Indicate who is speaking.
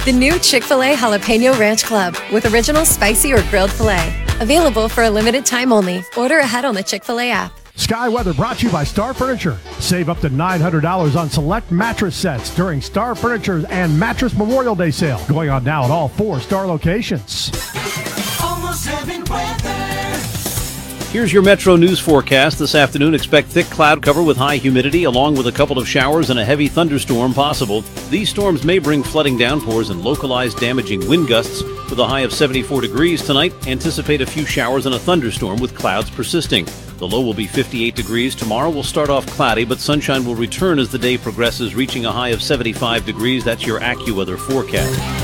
Speaker 1: The new Chick-fil-A Jalapeno Ranch Club with original spicy or grilled filet. Available for a limited time only. Order ahead on the Chick-fil-A app.
Speaker 2: Sky Weather brought to you by Star Furniture. Save up to $900 on select mattress sets during Star Furniture's and Mattress Memorial Day sale. Going on now at all 4 Star locations.
Speaker 3: Almost Heaven weather.
Speaker 4: Here's your Metro News forecast. This afternoon, expect thick cloud cover with high humidity, along with a couple of showers and a heavy thunderstorm possible. These storms may bring flooding downpours and localized damaging wind gusts. With a high of 74 degrees tonight, anticipate a few showers and a thunderstorm with clouds persisting. The low will be 58 degrees. Tomorrow will start off cloudy, but sunshine will return as the day progresses, reaching a high of 75 degrees. That's your AccuWeather forecast.